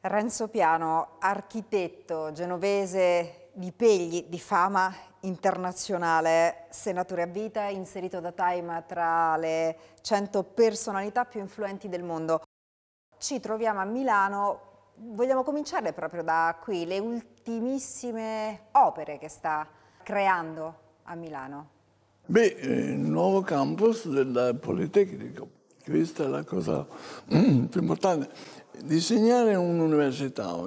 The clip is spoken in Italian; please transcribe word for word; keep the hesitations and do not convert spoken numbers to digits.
Renzo Piano, architetto genovese di pegli, di fama internazionale, senatore a vita, inserito da Time tra le cento personalità più influenti del mondo. Ci troviamo a Milano, vogliamo cominciare proprio da qui, le ultimissime opere che sta creando a Milano. Beh, il nuovo campus del Politecnico, questa è la cosa più importante. Disegnare un'università